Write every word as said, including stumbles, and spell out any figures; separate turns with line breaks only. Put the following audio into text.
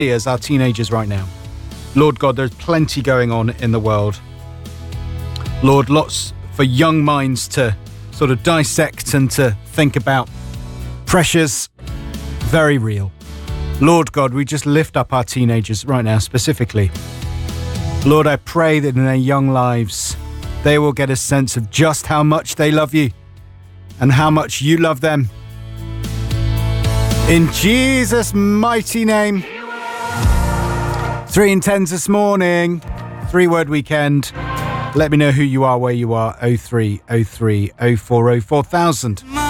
as our teenagers right now. Lord God, there's plenty going on in the world. Lord, lots for young minds to sort of dissect and to think about. Pressures, very real. Lord God, we just lift up our teenagers right now specifically. Lord, I pray that in their young lives, they will get a sense of just how much they love you and how much you love them. In Jesus' mighty name. Three and tens this morning. Three word weekend. Let me know who you are, where you are. oh three oh three oh four oh four thousand.